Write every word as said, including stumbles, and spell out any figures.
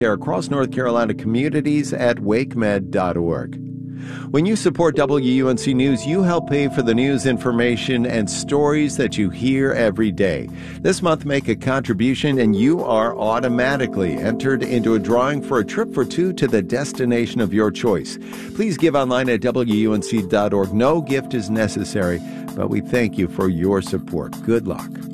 across North Carolina communities at wake med dot org. When you support W U N C News, you help pay for the news, information, and stories that you hear every day. This month, make a contribution and you are automatically entered into a drawing for a trip for two to the destination of your choice. Please give online at W U N C dot org. No gift is necessary, but we thank you for your support. Good luck.